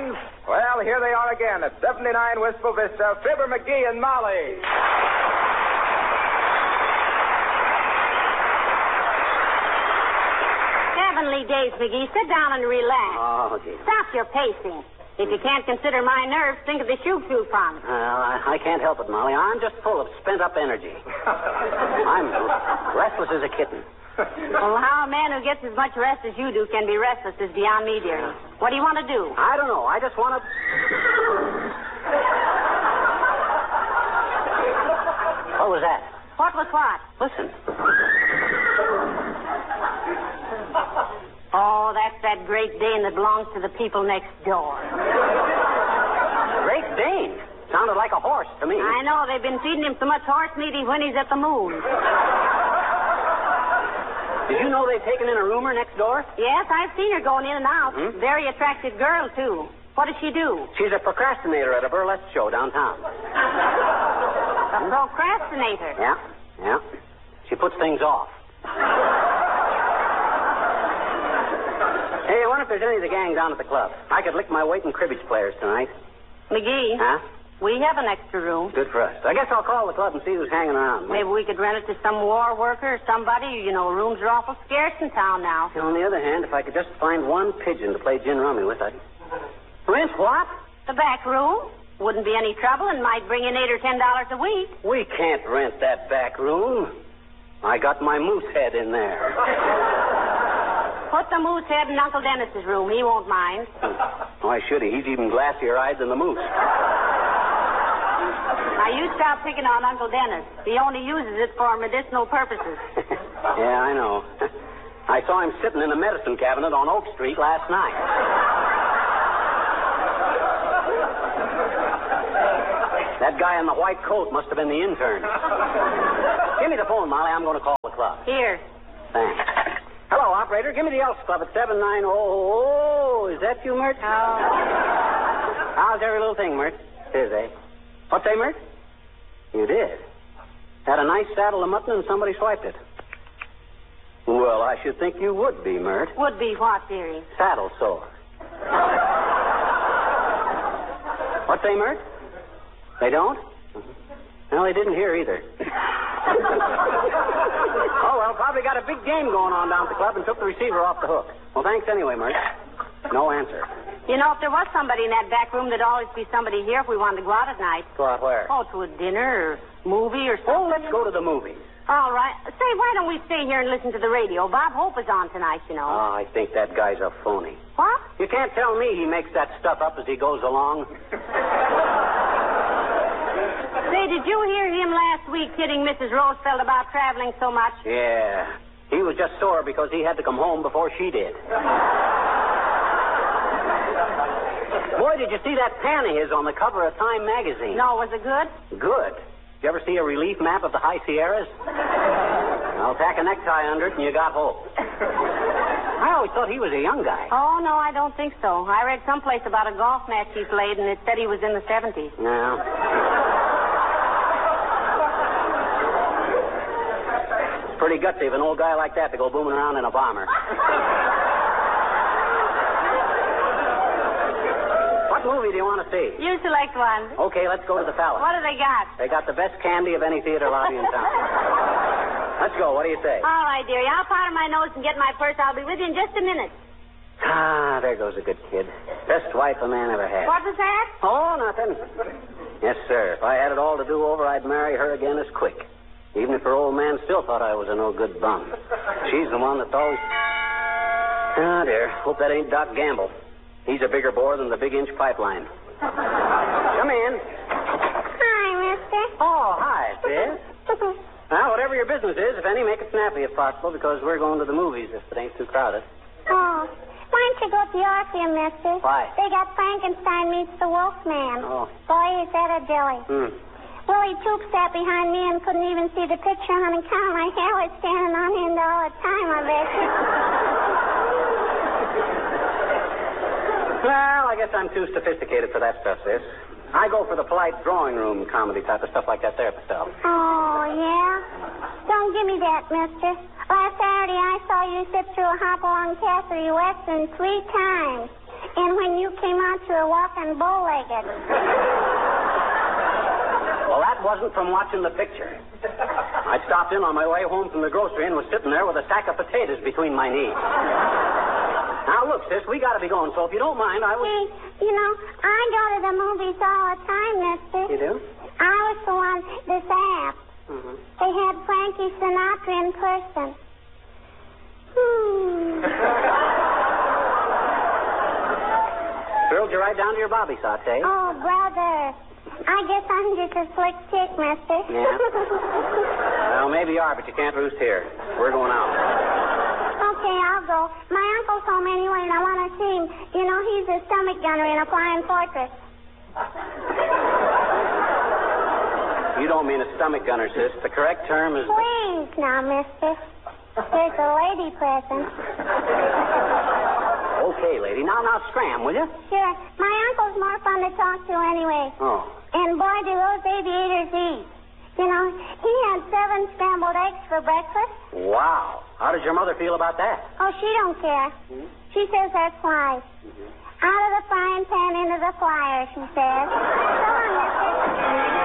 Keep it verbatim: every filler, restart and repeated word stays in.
friends. Well, here they are again at seventy-nine Wistful Vista, Fibber McGee and Molly. Heavenly days, McGee. Sit down and relax. Oh, dear. Stop your pacing. If you can't consider my nerves, think of the shoe-shoe fund. Well, I, I can't help it, Molly. I'm just full of spent-up energy. I'm restless as a kitten. Well, how a man who gets as much rest as you do can be restless is beyond me, dearie. What do you want to do? I don't know. I just want to... What was that? What was what? Listen. Oh, that's that Great Dane that belongs to the people next door. Great Dane? Sounded like a horse to me. I know. They've been feeding him so much horse meat he whinnies at the moon. Did you know they've taken in a roomer next door? Yes, I've seen her going in and out. Hmm? Very attractive girl, too. What does she do? She's a procrastinator at a burlesque show downtown. A procrastinator? Yeah, yeah. She puts things off. Hey, I wonder if there's any of the gang down at the club. I could lick my weight in cribbage players tonight. McGee? Huh? We have an extra room. Good for us. I guess I'll call the club and see who's hanging around. Maybe we could rent it to some war worker or somebody. You know, rooms are awful scarce in town now. On the other hand, if I could just find one pigeon to play gin rummy with, I'd... Rent what? The back room. Wouldn't be any trouble and might bring in eight or ten dollars a week. We can't rent that back room. I got my moose head in there. Put the moose head in Uncle Dennis's room. He won't mind. Why should he? He's even glassier-eyed than the moose. Now, you stop picking on Uncle Dennis. He only uses it for medicinal purposes. Yeah, I know. I saw him sitting in a medicine cabinet on Oak Street last night. That guy in the white coat must have been the intern. Give me the phone, Molly. I'm going to call the club. Here. Thanks. Hello, operator. Give me the Elks Club at seven nine zero. Oh, is that you, Mert? Oh. How's every little thing, Mert? It is, eh? What's that, Mert? You did. Had a nice saddle of mutton and somebody swiped it. Well, I should think you would be, Mert. Would be what, dearie? Saddle sore. What's they, Mert? They don't? Well, they didn't hear either. Oh, well, probably got a big game going on down at the club and took the receiver off the hook. Well, thanks anyway, Mert. No answer. You know, if there was somebody in that back room, there'd always be somebody here if we wanted to go out at night. Go out where? Oh, to a dinner or movie or something. Oh, let's go to the movies. All right. Say, why don't we stay here and listen to the radio? Bob Hope is on tonight, you know. Oh, I think that guy's a phony. What? You can't tell me he makes that stuff up as he goes along. Say, did you hear him last week kidding Missus Roosevelt about traveling so much? Yeah. He was just sore because he had to come home before she did. Boy, did you see that pan of his on the cover of Time magazine? No, was it good? Good. Did you ever see a relief map of the High Sierras? I'll tack a necktie under it and you got hope. I always thought he was a young guy. Oh, no, I don't think so. I read someplace about a golf match he played, and it said he was in the seventies. No. It's pretty gutsy of an old guy like that to go booming around in a bomber. What movie do you want to see? You select one. Okay, let's go to the Palace. What do they got? They got the best candy of any theater lobby in town. Let's go. What do you say? All right, dearie. I'll powder my nose and get my purse. I'll be with you in just a minute. Ah, there goes a good kid. Best wife a man ever had. What was that? Oh, nothing. Yes, sir. If I had it all to do over, I'd marry her again as quick. Even if her old man still thought I was a no-good bum. She's the one that's always... Ah, dear. Hope that ain't Doc Gamble. He's a bigger bore than the big-inch pipeline. Come in. Hi, mister. Oh, hi, sis. Now, whatever your business is, if any, make it snappy if possible, because we're going to the movies if it ain't too crowded. Oh, why don't you go to the Orpheum, mister? Why? They got Frankenstein meets the Wolfman. Oh. Boy, is that a dilly. Hmm. Willie Took sat behind me and couldn't even see the picture on account of my hair was standing on end all the time, I bet you. Well, I guess I'm too sophisticated for that stuff, sis. I go for the polite drawing room comedy type of stuff like that there myself. Oh, yeah? Don't give me that, mister. Last Saturday I saw you sit through a Hopalong Cassidy Western three times. And when you came out, you were walking bow-legged. Well, that wasn't from watching the picture. I stopped in on my way home from the grocery and was sitting there with a sack of potatoes between my knees. Now, look, sis, we got to be going, so if you don't mind, I will... Hey, you know, I go to the movies all the time, mister. You do? I was the one this app. Mm-hmm. They had Frankie Sinatra in person. Hmm. Thrilled you right down to your bobby socks, eh? Oh, brother. I guess I'm just a slick chick, mister. Yeah. Well, maybe you are, but you can't roost here. We're going out. Okay, I'll go. My uncle's home anyway, and I want to see him. You know, he's a stomach gunner in a flying fortress. You don't mean a stomach gunner, sis. The correct term is... Please, now, mister. There's a lady present. Okay, lady. Now, now, scram, will you? Sure. My uncle's more fun to talk to anyway. Oh. And boy, do those aviators eat. You know, he had seven scrambled eggs for breakfast. Wow. How does your mother feel about that? Oh, she don't care. Mm-hmm. She says that's wise. Mm-hmm. Out of the frying pan into the fryer, she says. Come on, mister.